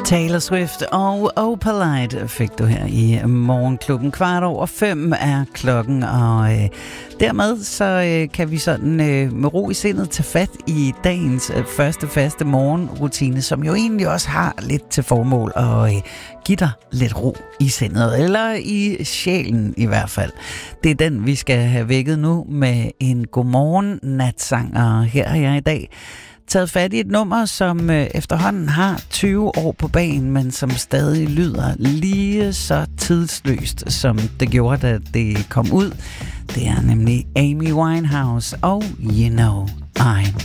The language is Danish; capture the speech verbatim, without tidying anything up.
Taylor Swift og Opalite fik du her i Morgenklubben. Kvart over fem er klokken, og øh, dermed så øh, kan vi sådan øh, med ro i sindet tage fat i dagens øh, første faste morgenrutine, som jo egentlig også har lidt til formål at øh, give dig lidt ro i sindet, eller i sjælen i hvert fald. Det er den, vi skal have vækket nu med en godmorgen natsang, og her har jeg i dag taget fat i et nummer, som øh, efterhånden har tyve år på banen, men som stadig lyder lige så tidsløst, som det gjorde, da det kom ud. Det er nemlig Amy Winehouse og You Know I'm